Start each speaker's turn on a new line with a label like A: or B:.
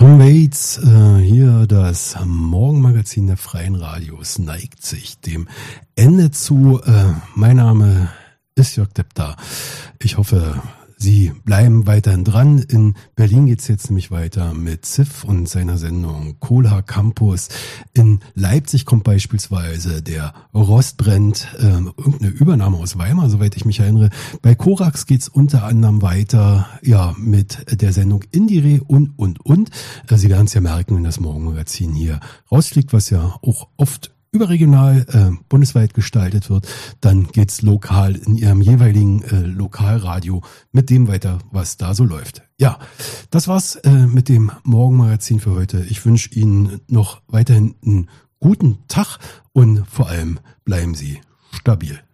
A: Tom Waits, hier das Morgenmagazin der Freien Radios neigt sich dem Ende zu. Mein Name ist Jörg Depter. Ich hoffe, Sie bleiben weiterhin dran. In Berlin geht's jetzt nämlich weiter mit Ziff und seiner Sendung Cola Campus. In Leipzig kommt beispielsweise der Rostbrennt, irgendeine Übernahme aus Weimar, soweit ich mich erinnere. Bei Korax geht's unter anderem weiter, ja, mit der Sendung Indire und. Sie werden es ja merken, wenn das Morgenmagazin hier rausfliegt, was ja auch oft überregional, bundesweit gestaltet wird, dann geht's lokal in Ihrem jeweiligen Lokalradio mit dem weiter, was da so läuft. Ja, das war's mit dem Morgenmagazin für heute. Ich wünsche Ihnen noch weiterhin einen guten Tag und vor allem bleiben Sie stabil.